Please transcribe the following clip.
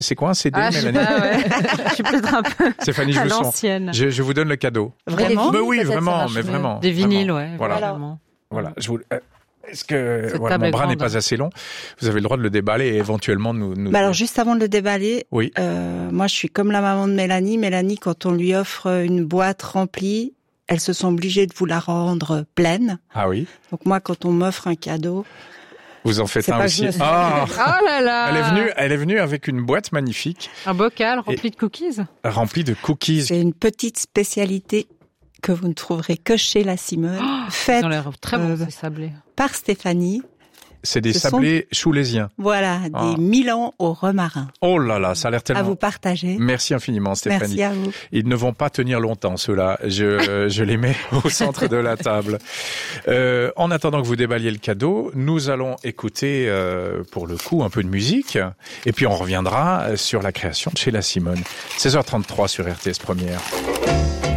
C'est quoi un CD, Ah, Mélanie? Je suis peut-être un peu Stéphanie, je à vous sens. l'ancienne. Je vous donne le cadeau. Vraiment? Mais oui, Peut-être ça vraiment, marche mais mieux. vraiment. Des vinyles, vraiment. ouais. Voilà. Vraiment. Voilà. Est-ce que Cette voilà, table mon est bras n'est grande. pas assez long? Vous avez le droit de le déballer et éventuellement nous. Bah alors juste avant de le déballer, Oui. moi je suis comme la maman de Mélanie. Mélanie, quand on lui offre une boîte remplie, elles se sont obligées de vous la rendre pleine. Ah oui. Donc moi, quand on m'offre un cadeau, Vous en faites C'est un pas aussi. que je- Ah. Oh là là. Elle est venue avec une boîte magnifique, Un bocal rempli de cookies. remplie de cookies. c'est une petite spécialité que vous ne trouverez que chez La Simone, faite Ils ont l'air très bons, ces sablés. par Stéphanie. C'est des Ce sont- sablés choulésiens. Voilà, Ah. des Milan au romarin. Oh là là, ça a l'air À tellement. vous partager. Merci infiniment, Stéphanie. Merci à vous. Ils ne vont pas tenir longtemps, ceux-là. Je les mets au centre de la table. En attendant que vous déballiez le cadeau, nous allons écouter, pour le coup, un peu de musique. Et puis on reviendra sur la création de chez La Simone. 16h33 sur RTS Première.